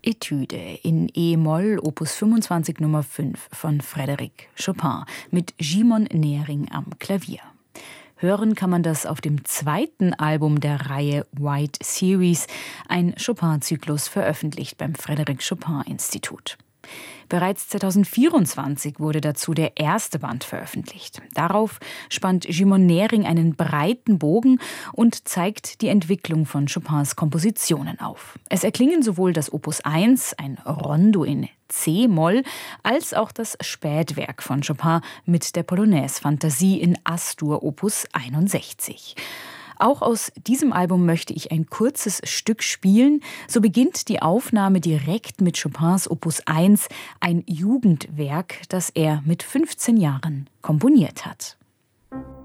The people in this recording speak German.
Etüde in E-Moll, Opus 25 Nummer 5 von Frédéric Chopin mit Simon Nering am Klavier. Hören kann man das auf dem zweiten Album der Reihe White Series, ein Chopin-Zyklus veröffentlicht beim Frédéric Chopin Institut. Bereits 2024 wurde dazu der erste Band veröffentlicht. Darauf spannt Simon Nering einen breiten Bogen und zeigt die Entwicklung von Chopins Kompositionen auf. Es erklingen sowohl das Opus 1, ein Rondo in C-Moll, als auch das Spätwerk von Chopin mit der Polonaise-Fantasie in As-Dur Opus 61. Auch aus diesem Album möchte ich ein kurzes Stück spielen. So beginnt die Aufnahme direkt mit Chopins Opus 1, ein Jugendwerk, das er mit 15 Jahren komponiert hat.